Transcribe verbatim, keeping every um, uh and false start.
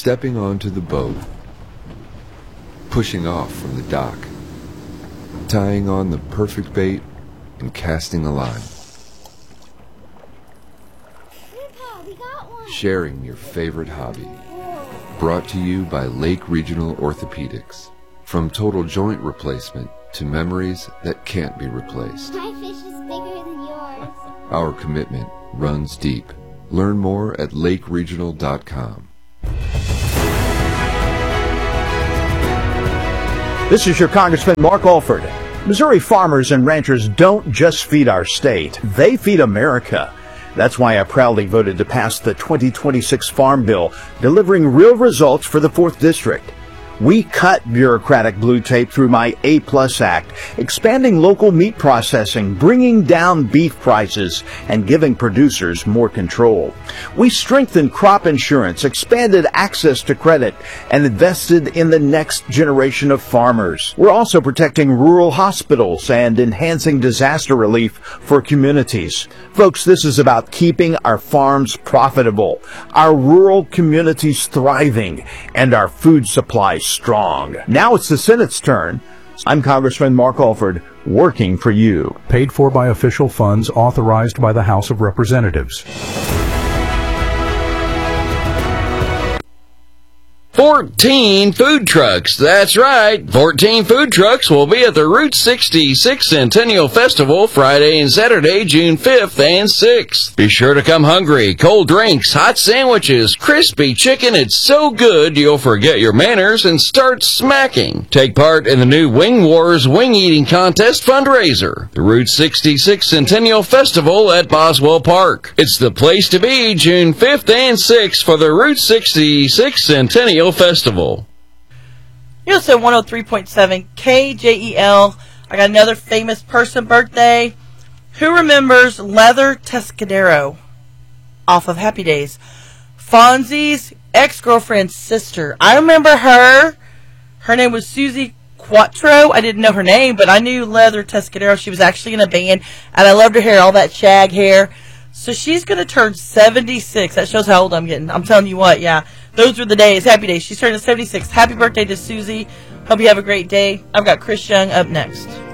stepping onto the boat, pushing off from the dock, tying on the perfect bait, and casting a line. Grandpa, we got one. Sharing your favorite hobby. Brought to you by Lake Regional Orthopedics. From total joint replacement to memories that can't be replaced. My fish is bigger than yours. Our commitment runs deep. Learn more at lake regional dot com. This is your Congressman Mark Alford. Missouri farmers and ranchers don't just feed our state, they feed America. That's why I proudly voted to pass the twenty twenty-six Farm Bill, delivering real results for the fourth District. We cut bureaucratic blue tape through my A Plus Act, expanding local meat processing, bringing down beef prices, and giving producers more control. We strengthened crop insurance, expanded access to credit, and invested in the next generation of farmers. We're also protecting rural hospitals and enhancing disaster relief for communities. Folks, this is about keeping our farms profitable, our rural communities thriving, and our food supply strong. Now it's the Senate's turn. I'm Congressman Mark Alford, working for you. Paid for by official funds authorized by the House of Representatives. fourteen food trucks. That's right. fourteen food trucks will be at the Route sixty-six Centennial Festival Friday and Saturday, June fifth and sixth. Be sure to come hungry. Cold drinks, hot sandwiches, crispy chicken. It's so good you'll forget your manners and start smacking. Take part in the new Wing Wars Wing Eating Contest fundraiser. The Route sixty-six Centennial Festival at Boswell Park. It's the place to be June fifth and sixth for the Route sixty-six Centennial Festival. You listen to one oh three point seven K J E L. I got another famous person birthday. Who remembers Leather Tescadero off of Happy Days? Fonzie's ex-girlfriend's sister. I remember her. Her name was Susie Quattro. I didn't know her name, but I knew Leather Tescadero. She was actually in a band, and I loved her hair, all that shag hair. So she's going to turn seventy-six. That shows how old I'm getting. I'm telling you what, yeah. Those were the days. Happy days. She's turning seventy-six. Happy birthday to Susie. Hope you have a great day. I've got Chris Young up next.